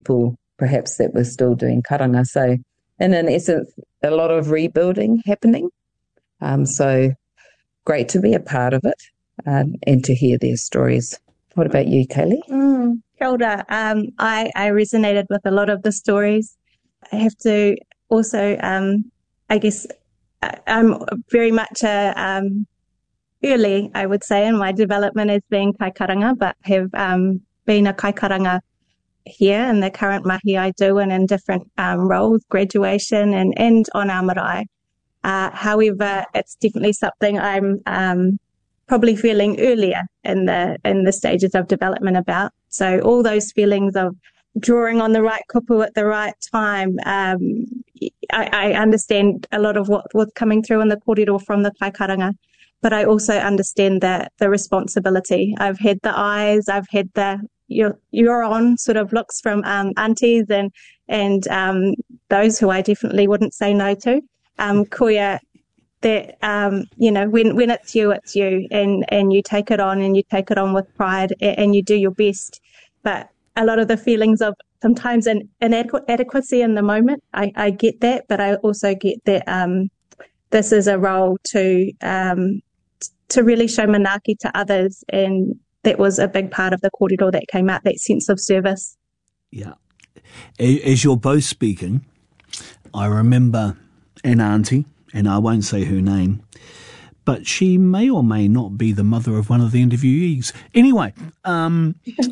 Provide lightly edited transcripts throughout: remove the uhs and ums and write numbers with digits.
people perhaps that were still doing karanga. So in essence, a lot of rebuilding happening. So great to be a part of it and to hear their stories. What about you, Kaylee? Kia ora. I resonated with a lot of the stories. I have to also, I guess, I'm very much early, I would say, in my development as being kaikaranga, but have been a kaikaranga here in the current mahi I do and in different roles, graduation and on our marae. However, it's definitely something I'm probably feeling earlier in the stages of development about. So all those feelings of drawing on the right kupu at the right time, I understand a lot of what was coming through in the kōrero from the kaikaranga, but I also understand the responsibility. I've had the eyes, I've had the you're on sort of looks from aunties and those who I definitely wouldn't say no to. Koia, that when it's you and you take it on and you take it on with pride and you do your best. But a lot of the feelings of sometimes an inadequacy in the moment, I get that, but I also get that this is a role to really show manaaki to others, and that was a big part of the kōrero that came out, that sense of service. Yeah. As you're both speaking, I remember an auntie, and I won't say her name, but she may or may not be the mother of one of the interviewees. Anyway, and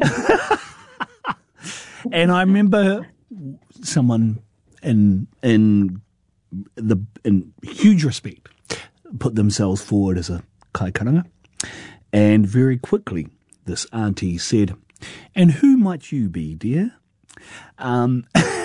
I remember someone in huge respect put themselves forward as a kaikaranga, and very quickly this auntie said, "And who might you be, dear?" And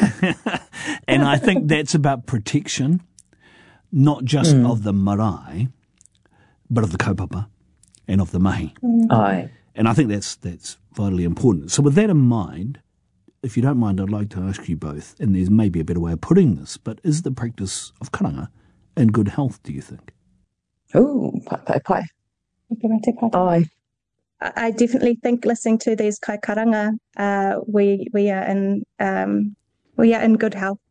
I think that's about protection, not just of the marae, but of the kaupapa and of the mahi. Aye. And I think that's vitally important. So with that in mind, if you don't mind, I'd like to ask you both, and there's maybe a better way of putting this, but is the practice of karanga in good health, do you think? Oh, pai. Aye. I definitely think listening to these kaikaranga, we are in good health.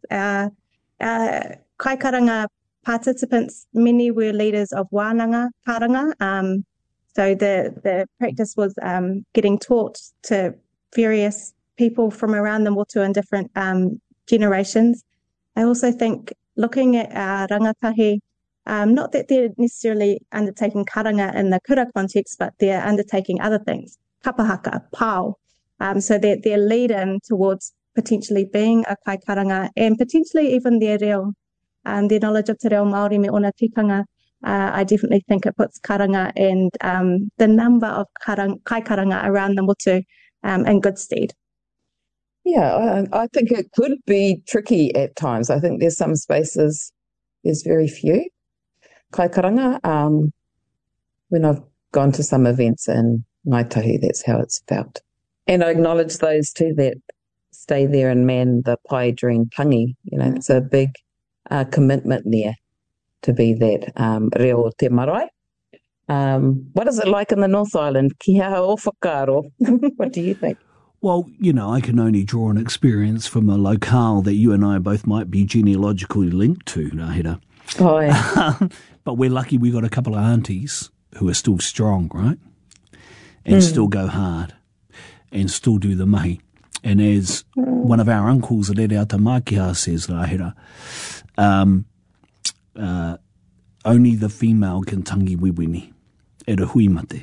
Kaikaranga participants, many were leaders of wānanga karanga. So the practice was getting taught to various people from around the motu in different generations. I also think looking at our rangatahi, not that they're necessarily undertaking karanga in the kura context, but they're undertaking other things, kapahaka, pao. So they're lead-in towards potentially being a kaikaranga and potentially even their reo, their knowledge of te reo Māori me ona tikanga. I definitely think it puts karanga and the number of kaikaranga around the motu in good stead. Yeah, I think it could be tricky at times. I think there's some spaces, there's very few kaikaranga. When I've gone to some events in Ngaitahi, that's how it's felt. And I acknowledge those too that stay there and man the pai during tangi. It's a big commitment there to be that reo te marae. What is it like in the North Island? Ki hea o whakaaro. What do you think? Well, I can only draw an experience from a locale that you and I both might be genealogically linked to, Nahira. Oh, yeah. But we're lucky we got a couple of aunties who are still strong, right? And still go hard and still do the mahi. And as one of our uncles at Rere Atamakiha says, Nahira, only the female can tangi wiwini e a hui mate.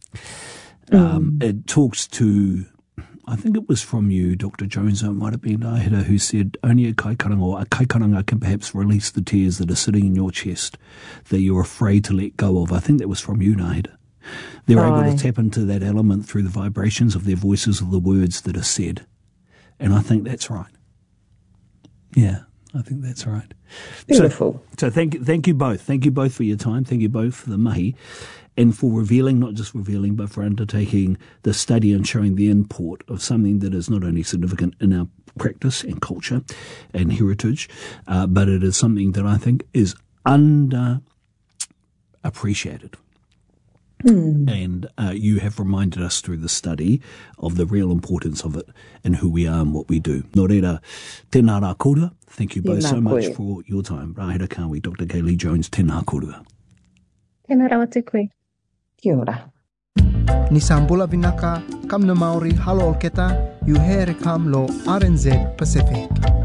It talks to, I think it was from you, Dr. Jones, it might have been Nahira, who said only a kaikaranga or a kaikaranga can perhaps release the tears that are sitting in your chest that you're afraid to let go of. I think that was from you, Nahira. They're able to tap into that element through the vibrations of their voices or the words that are said. And I think that's right. Yeah, I think that's right. Beautiful. So thank you both. Thank you both for your time. Thank you both for the mahi and for revealing, not just revealing, but for undertaking the study and showing the import of something that is not only significant in our practice and culture and heritage, but it is something that I think is underappreciated. And you have reminded us through the study of the real importance of it and who we are and what we do. Nō reira, tēnā rā kōrua. Thank you both so much for your time. Rahera Kawi, Dr. Kaylee Jones, tēnā kōrua. Tēnā rawa te koe. Kia ora. Ni Sambula Vinaka, kam na Maori, halo olketa, you here kam lo RNZ Pacific.